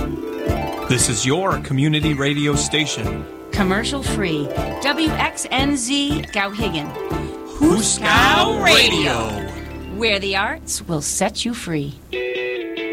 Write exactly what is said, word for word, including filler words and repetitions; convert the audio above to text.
This is your community radio station. Commercial free. W X N Z Gowhigan. Huskow Radio. Where the arts will set you free.